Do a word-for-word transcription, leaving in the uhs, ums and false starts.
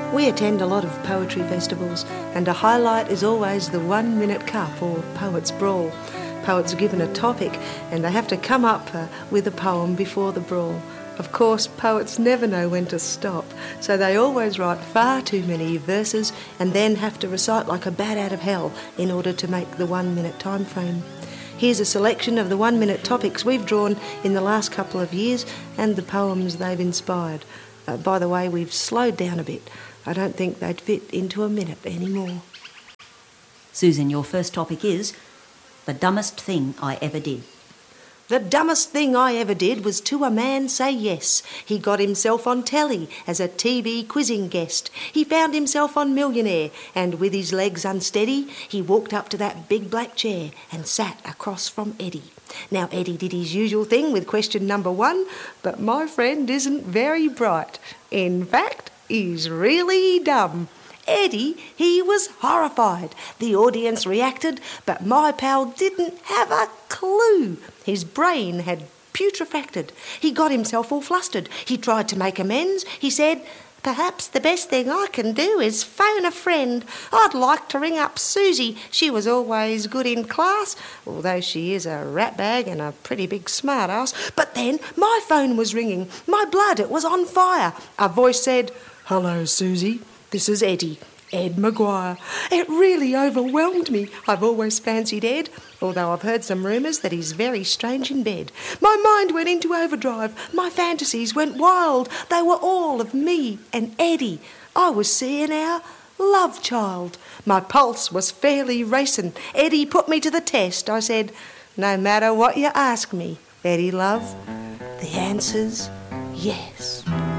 We attend a lot of poetry festivals, and a highlight is always the One Minute Cup or Poets Brawl. Poets are given a topic and they have to come up uh, with a poem before the brawl. Of course, poets never know when to stop, so they always write far too many verses and then have to recite like a bat out of hell in order to make the one-minute time frame. Here's a selection of the one-minute topics we've drawn in the last couple of years and the poems they've inspired. Uh, by the way, we've slowed down a bit. I don't think they'd fit into a minute anymore. Susan, your first topic is the dumbest thing I ever did. The dumbest thing I ever did was to a man say yes. He got himself on telly as a T V quizzing guest. He found himself on Millionaire, and with his legs unsteady, he walked up to that big black chair and sat across from Eddie. Now, Eddie did his usual thing with question number one, but my friend isn't very bright. In fact, he's really dumb. Eddie, he was horrified. The audience reacted, but my pal didn't have a clue. His brain had putrefacted. He got himself all flustered. He tried to make amends. He said, "Perhaps the best thing I can do is phone a friend. I'd like to ring up Susie. She was always good in class, although she is a ratbag and a pretty big smart ass." But then my phone was ringing. My blood, it was on fire. A voice said, "Hello, Susie. This is Eddie, Ed Maguire." It really overwhelmed me. I've always fancied Ed, although I've heard some rumours that he's very strange in bed. My mind went into overdrive. My fantasies went wild. They were all of me and Eddie. I was seeing our love child. My pulse was fairly racing. Eddie put me to the test. I said, "No matter what you ask me, Eddie love, the answer's yes."